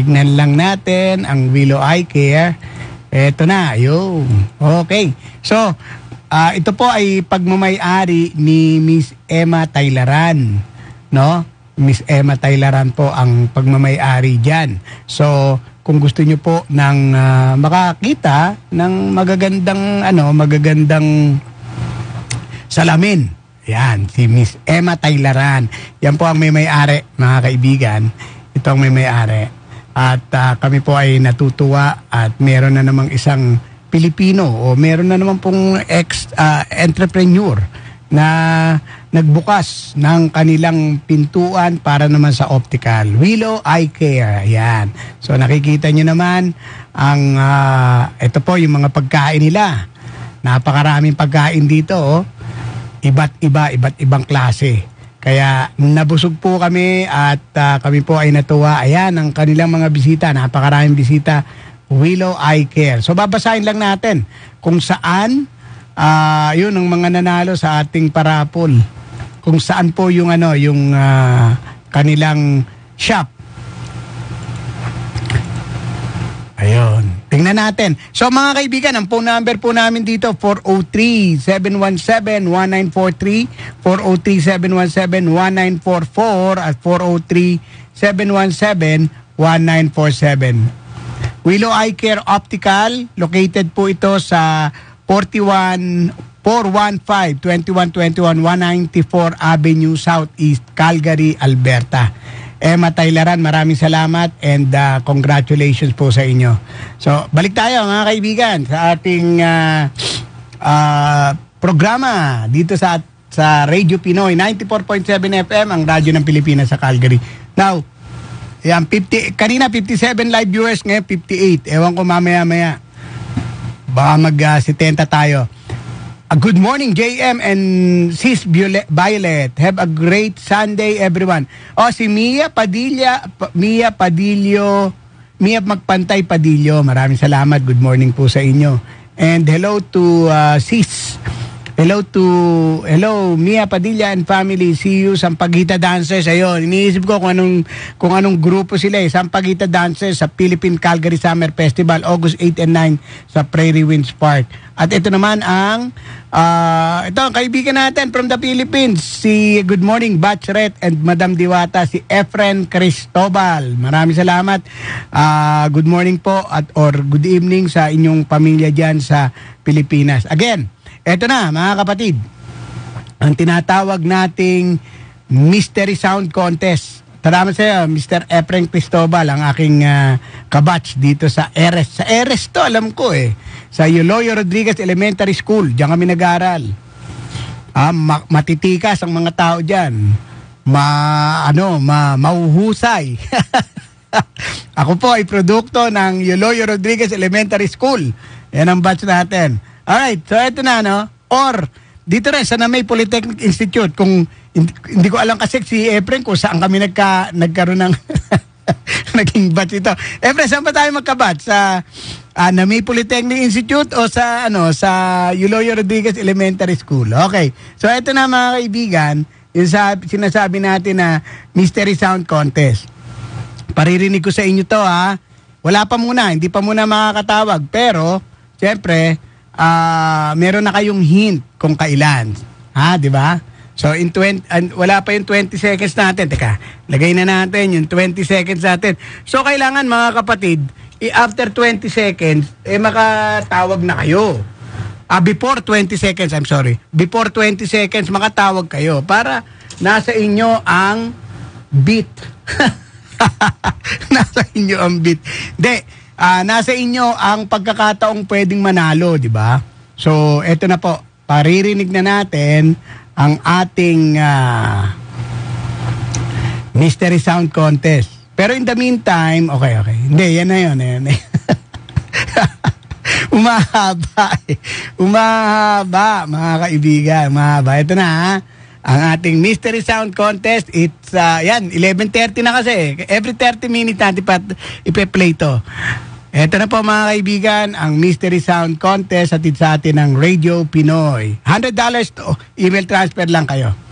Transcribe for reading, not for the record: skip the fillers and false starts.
Tignan lang natin ang Willow Eye Care. Eto na, yun. Okay. So, ito po ay pagmamay-ari ni Miss Emma Taylaran. No? Miss Emma Taylaran po ang pagmamay-ari dyan. So, kung gusto nyo po ng makakita ng magagandang salamin. Yan, si Miss Emma Taylaran. Yan po ang may-ari, mga kaibigan. Ito ang may-ari. At kami po ay natutuwa at meron na namang isang Pilipino o meron na naman pong entrepreneur na nagbukas ng kanilang pintuan para naman sa optical. Willow Eye Care. Ayan. So nakikita nyo naman ang ito po yung mga pagkain nila. Napakaraming pagkain dito. Oh. Iba't ibang klase. Kaya nabusog po kami at kami po ay natuwa. Ayan ang kanilang mga bisita. Napakaraming bisita. Willow Eye Care. So babasahin lang natin kung saan yun ang mga nanalo sa ating parapol. Kung saan po yung kanilang shop. Ayun. Tingnan natin. So mga kaibigan, ang phone number po namin dito 403-717-1943, 403-717-1944 at 403-717-1947. Willow Eye Care Optical, located po ito sa 415-2121 194 Avenue Southeast, Calgary, Alberta. Emma Taylaran, maraming salamat and congratulations po sa inyo. So, balik tayo mga kaibigan sa ating programa dito sa Radio Pinoy 94.7 FM, ang radyo ng Pilipinas sa Calgary. Now, yan, kanina 57 live viewers, ngayon 58. Ewan ko mamaya-maya. Baka mag-70 tayo. Good morning, JM and Sis Violet. Have a great Sunday, everyone. Si Mia Magpantay Padillo. Maraming salamat. Good morning po sa inyo. And hello to Sis. Hello Mia Padilla and family. See you Sampaguita Dancers. Ayun, iniisip ko kung anong grupo sila. Sampaguita Dancers sa Philippine Calgary Summer Festival, August 8 and 9 sa Prairie Winds Park. At ito naman ang ito ang kaibigan natin from the Philippines, si Good Morning Batchret and Madam Diwata, si Efren Cristobal. Maraming salamat. Good morning po or good evening sa inyong pamilya dyan sa Pilipinas. Again, eto na mga kapatid, ang tinatawag nating Mystery Sound Contest. Salamat sa iyo, Mr. Efren Cristobal, ang aking kabatch dito sa Eres. Sa Eres to, alam ko sa Eloy Rodriguez Elementary School. Diyan kami nag-aaral. Matitikas ang mga tao dyan. Mauhusay. Ako po ay produkto ng Eloy Rodriguez Elementary School. Yan ang batch natin. Alright, so ito na, or dito rin sa Namay Polytechnic Institute, kung hindi ko alam kasi si Efren kung saan kami nagkaroon ng naging batch ito. Efren, saan ba tayo magkabatch? Sa Namay Polytechnic Institute o sa Eloy Rodriguez Elementary School? Okay, so ito na mga kaibigan, yung sinasabi natin na Mystery Sound Contest. Paririnig ko sa inyo to Wala pa muna, hindi pa muna makakatawag, pero siyempre meron na kayong hint kung kailan. Di ba? So, wala pa yung 20 seconds natin. Teka, lagay na natin yung 20 seconds natin. So, kailangan mga kapatid, after 20 seconds, makatawag na kayo. Before 20 seconds, Before 20 seconds, makatawag kayo para nasa inyo ang beat. Nasa inyo ang beat. Hindi. Nasa inyo ang pagkakataong pwedeng manalo, di ba? So, eto na po. Paririnig na natin ang ating Mystery Sound Contest. Pero in the meantime, okay. Hindi, yan na yun. Umahaba, mga kaibigan. Umahaba. Ito na, ang ating Mystery Sound Contest. It's, 11:30 na kasi. Every 30 minutes natin ipe-play to. Ito na po mga kaibigan, ang Mystery Sound Contest hatid sa atin ng Radio Pinoy. $100 to email transfer lang kayo.